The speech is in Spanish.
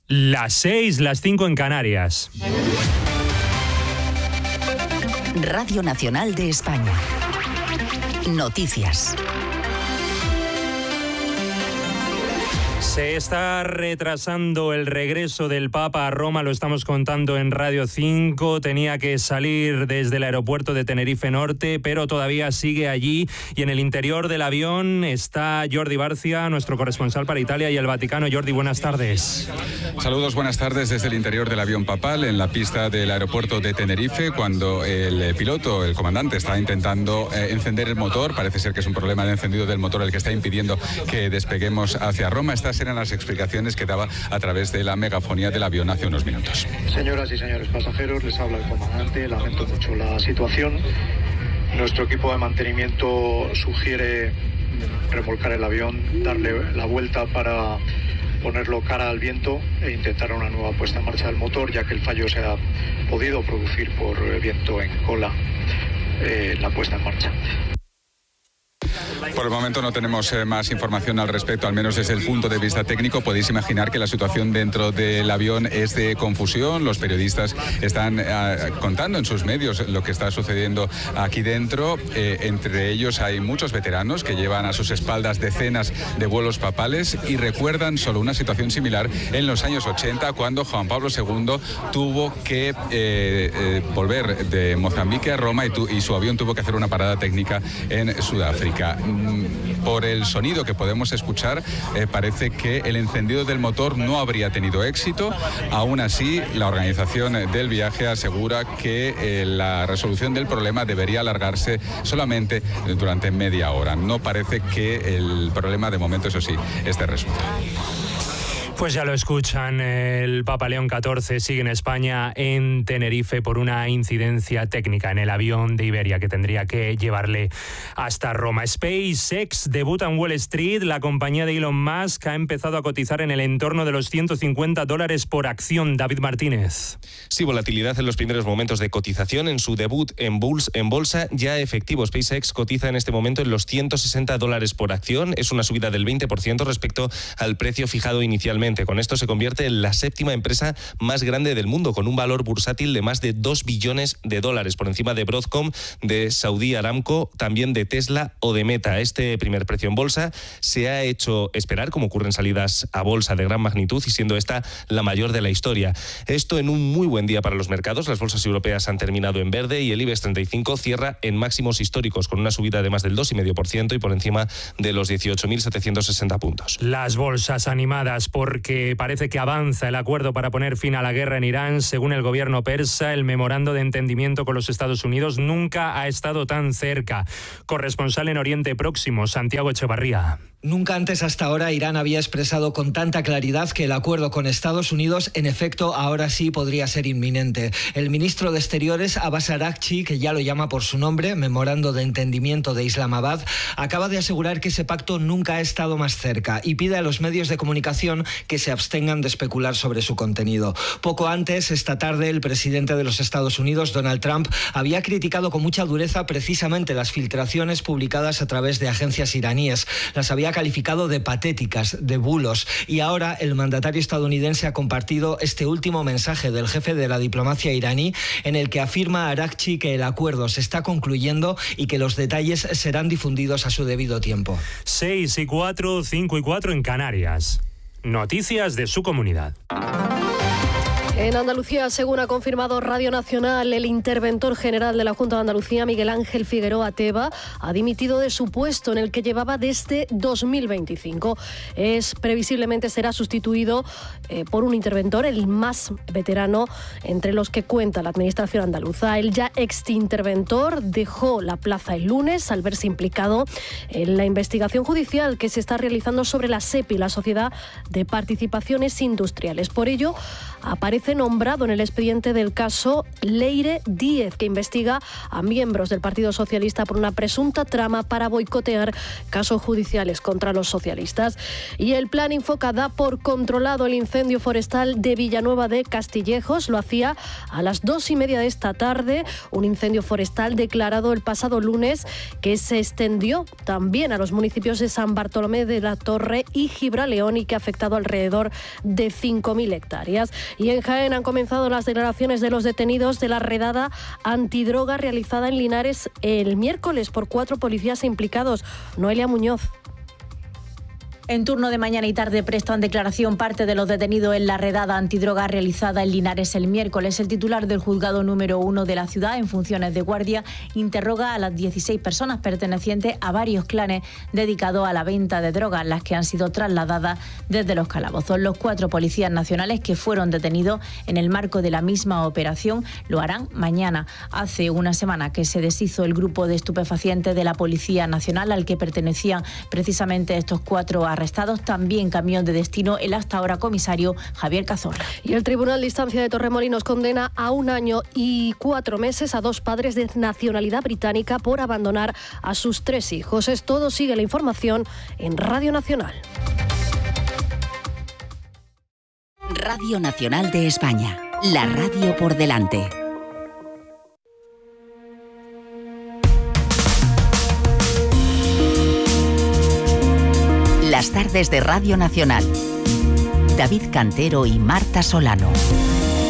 Las 6, las 5 en Canarias. Radio Nacional de España. Noticias. Se está retrasando el regreso del Papa a Roma, lo estamos contando en Radio 5. Tenía que salir desde el aeropuerto de Tenerife Norte, pero todavía sigue allí. Y en el interior del avión está Jordi Barcia, nuestro corresponsal para Italia y el Vaticano. Jordi, buenas tardes. Saludos, buenas tardes desde el interior del avión papal, en la pista del aeropuerto de Tenerife, cuando el piloto, el comandante, está intentando encender el motor. Parece ser que es un problema de encendido del motor el que está impidiendo que despeguemos hacia Roma. Estas eran las explicaciones que daba a través de la megafonía del avión hace unos minutos. Señoras y señores pasajeros, les habla el comandante. Lamento mucho la situación. Nuestro equipo de mantenimiento sugiere remolcar el avión, darle la vuelta para ponerlo cara al viento e intentar una nueva puesta en marcha del motor, ya que el fallo se ha podido producir por viento en cola la puesta en marcha. Por el momento no tenemos más información al respecto, al menos desde el punto de vista técnico. Podéis imaginar que la situación dentro del avión es de confusión. Los periodistas están contando en sus medios lo que está sucediendo aquí dentro. Entre ellos hay muchos veteranos que llevan a sus espaldas decenas de vuelos papales y recuerdan solo una situación similar en los años 80, cuando Juan Pablo II tuvo que volver de Mozambique a Roma y su avión tuvo que hacer una parada técnica en Sudáfrica. Por el sonido que podemos escuchar, parece que el encendido del motor no habría tenido éxito. Aún así, la organización del viaje asegura que la resolución del problema debería alargarse solamente durante media hora. No parece que el problema, de momento, eso sí, esté resuelto. Pues ya lo escuchan, el Papa León XIV sigue en España, en Tenerife, por una incidencia técnica en el avión de Iberia que tendría que llevarle hasta Roma. SpaceX debuta en Wall Street. La compañía de Elon Musk ha empezado a cotizar en el entorno de los $150 por acción. David Martínez. Sí, volatilidad en los primeros momentos de cotización. En su debut en bolsa ya efectivo, SpaceX cotiza en este momento en los $160 por acción. Es una subida del 20% respecto al precio fijado inicialmente. Con esto se convierte en la séptima empresa más grande del mundo, con un valor bursátil de más de $2 billones, por encima de Broadcom, de Saudi Aramco, también de Tesla o de Meta. Este primer precio en bolsa se ha hecho esperar, como ocurre en salidas a bolsa de gran magnitud, y siendo esta la mayor de la historia. Esto en un muy buen día para los mercados. Las bolsas europeas han terminado en verde y el IBEX 35 cierra en máximos históricos, con una subida de más del 2,5% y por encima de los 18.760 puntos. Las bolsas animadas porque parece que avanza el acuerdo para poner fin a la guerra en Irán. Según el gobierno persa, el memorando de entendimiento con los Estados Unidos nunca ha estado tan cerca. Corresponsal en Oriente Próximo, Santiago Echevarría. Nunca antes hasta ahora Irán había expresado con tanta claridad que el acuerdo con Estados Unidos, en efecto, ahora sí podría ser inminente. El ministro de Exteriores, Abbas Araghchi, que ya lo llama por su nombre, Memorando de Entendimiento de Islamabad, acaba de asegurar que ese pacto nunca ha estado más cerca y pide a los medios de comunicación que se abstengan de especular sobre su contenido. Poco antes, esta tarde, el presidente de los Estados Unidos, Donald Trump, había criticado con mucha dureza precisamente las filtraciones publicadas a través de agencias iraníes. Las había calificado de patéticas, de bulos, y ahora el mandatario estadounidense ha compartido este último mensaje del jefe de la diplomacia iraní, en el que afirma a Araghchi que el acuerdo se está concluyendo y que los detalles serán difundidos a su debido tiempo. 6:04, 5:04 en Canarias. Noticias de su comunidad. En Andalucía, según ha confirmado Radio Nacional, el interventor general de la Junta de Andalucía, Miguel Ángel Figueroa Teba, ha dimitido de su puesto en el que llevaba desde 2025. Previsiblemente será sustituido por un interventor, el más veterano entre los que cuenta la Administración andaluza. El ya exinterventor dejó la plaza el lunes al verse implicado en la investigación judicial que se está realizando sobre la SEPI, la Sociedad de Participaciones Industriales. Por ello, aparece aparece nombrado en el expediente del caso Leire Díez, que investiga a miembros del Partido Socialista por una presunta trama para boicotear casos judiciales contra los socialistas. Y el Plan Infoca da por controlado el incendio forestal de Villanueva de Castillejos. Lo hacía a las 2:30 de esta tarde, un incendio forestal declarado el pasado lunes que se extendió también a los municipios de San Bartolomé de la Torre y Gibraleón y que ha afectado alrededor de 5.000 hectáreas. Y en Jaén han comenzado las declaraciones de los detenidos de la redada antidroga realizada en Linares el miércoles por 4 policías implicados. Noelia Muñoz. En turno de mañana y tarde prestan declaración parte de los detenidos en la redada antidroga realizada en Linares el miércoles. El titular del juzgado número 1 de la ciudad, en funciones de guardia, interroga a las 16 personas pertenecientes a varios clanes dedicados a la venta de drogas, las que han sido trasladadas desde los calabozos. Los 4 policías nacionales que fueron detenidos en el marco de la misma operación lo harán mañana. Hace una semana que se deshizo el grupo de estupefacientes de la Policía Nacional al que pertenecían precisamente estos 4 arrestados, también camión de destino el hasta ahora comisario Javier Cazorla. Y el Tribunal de Instancia de Torremolinos condena a 1 año y 4 meses a 2 padres de nacionalidad británica por abandonar a sus 3 hijos. Es todo, sigue la información en Radio Nacional. Radio Nacional de España, la radio por delante. Las tardes de Radio Nacional. David Cantero y Marta Solano.